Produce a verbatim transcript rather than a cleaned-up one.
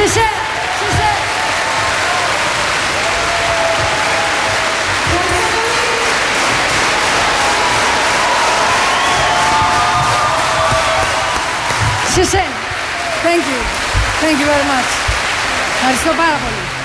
Σισε, σισε. Σισε. Thank you. Thank you very much. Ευχαριστώ πάρα πολύ.